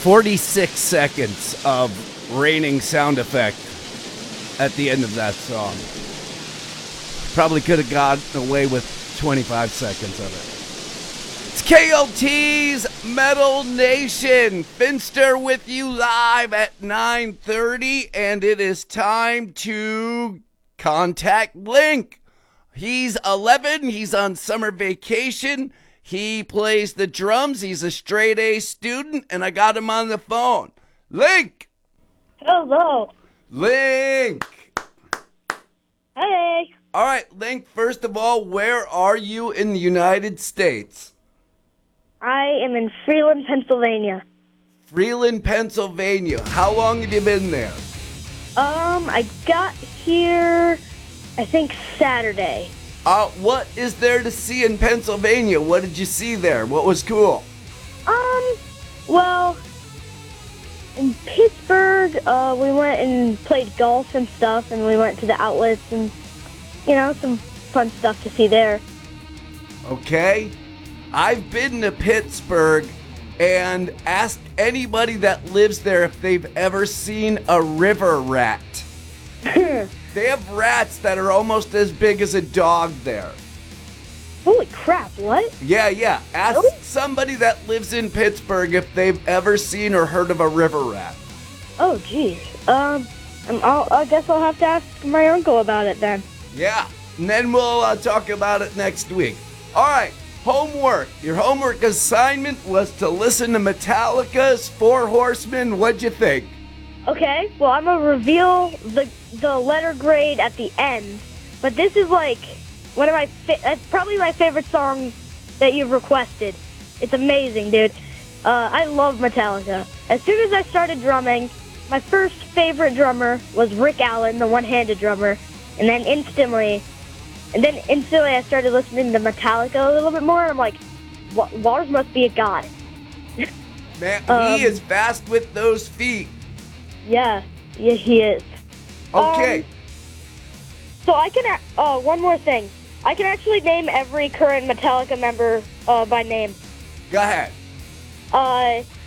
46 seconds of raining sound effect at the end of that song. Probably could have gotten away with 25 seconds of it. It's KLT's Metal Nation. Finster with you live at 9:30, and it is time to contact Link. He's 11. He's on summer vacation. He plays the drums. He's a straight A student, and I got him on the phone. Link! Hello. Link! Hey. All right, Link, first of all, where are you in the United States? I am in Freeland, Pennsylvania. Freeland, Pennsylvania. How long have you been there? I got here, I think, Saturday. What is there to see in Pennsylvania? What did you see there? What was cool? Well, in Pittsburgh, we went and played golf and stuff, and we went to the outlets and, some fun stuff to see there. Okay. I've been to Pittsburgh and asked anybody that lives there if they've ever seen a river rat. They have rats that are almost as big as a dog there. Holy crap, what? Yeah. Ask Really? somebody that lives in Pittsburgh if they've ever seen or heard of a river rat. Oh, geez. I guess I'll have to ask my uncle about it then. Yeah, and then we'll talk about it next week. All right, homework. Your homework assignment was to listen to Metallica's Four Horsemen. What'd you think? Okay, well, I'm going to reveal the letter grade at the end, but this is like one of that's probably my favorite song that you've requested. It's amazing, dude. I love Metallica. As soon as I started drumming, my first favorite drummer was Rick Allen, the one-handed drummer, and then instantly I started listening to Metallica a little bit more, and I'm like, Lars must be a god. Man, he is fast with those feet. Yeah, he is. Okay. So I can, one more thing. I can actually name every current Metallica member by name. Go ahead.